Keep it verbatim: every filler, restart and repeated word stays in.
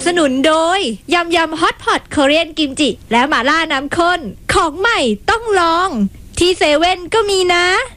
สนุนโดยยำยำฮอตพอตคอเรียนกิมจิและหม่าล่าน้ำข้นของใหม่ต้องลองที่เซเว่นก็มีนะ